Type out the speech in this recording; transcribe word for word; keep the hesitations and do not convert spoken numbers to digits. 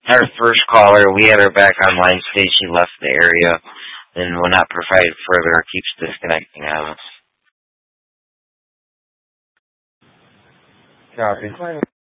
Our first caller, we had her back online stage. She left the area and will not provide further or keeps disconnecting on us. Copy.